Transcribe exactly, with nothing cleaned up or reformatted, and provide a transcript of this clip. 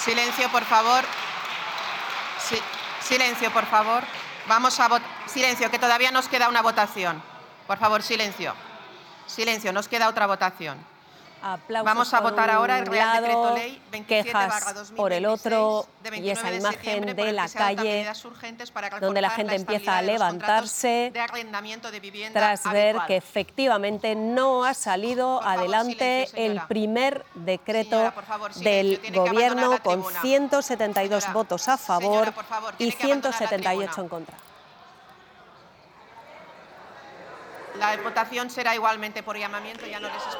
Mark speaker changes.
Speaker 1: Silencio, por favor. Si, silencio, por favor. Vamos a votar. Silencio, que todavía nos queda una votación. Por favor, silencio. Silencio, nos queda otra votación.
Speaker 2: Aplausos
Speaker 1: Vamos a
Speaker 2: por
Speaker 1: votar
Speaker 2: un
Speaker 1: ahora el Real
Speaker 2: lado,
Speaker 1: Decreto Ley veintisiete barra
Speaker 2: quejas
Speaker 1: dos mil veintiséis
Speaker 2: por el otro,
Speaker 1: de
Speaker 2: y esa
Speaker 1: veintinueve de
Speaker 2: imagen
Speaker 1: septiembre por
Speaker 2: de
Speaker 1: el que
Speaker 2: la
Speaker 1: se adoptan
Speaker 2: calle
Speaker 1: medidas urgentes para
Speaker 2: donde la
Speaker 1: reforzar
Speaker 2: gente empieza
Speaker 1: estabilidad
Speaker 2: a
Speaker 1: de los contratos
Speaker 2: levantarse
Speaker 1: de arrendamiento de vivienda
Speaker 2: tras ver
Speaker 1: habitual.
Speaker 2: que efectivamente no ha salido
Speaker 1: Por favor,
Speaker 2: adelante
Speaker 1: silencio, señora.
Speaker 2: el primer decreto
Speaker 1: Señora, por favor, silencio,
Speaker 2: del
Speaker 1: tiene que abandonar
Speaker 2: Gobierno
Speaker 1: la
Speaker 2: con
Speaker 1: tribuna.
Speaker 2: ciento setenta y dos
Speaker 1: Señora,
Speaker 2: votos a favor
Speaker 1: señora, por favor,
Speaker 2: y
Speaker 1: tiene que
Speaker 2: ciento
Speaker 1: abandonar la
Speaker 2: setenta y ocho
Speaker 1: tribuna.
Speaker 2: en contra.
Speaker 1: La votación será igualmente por llamamiento, ya no les explico.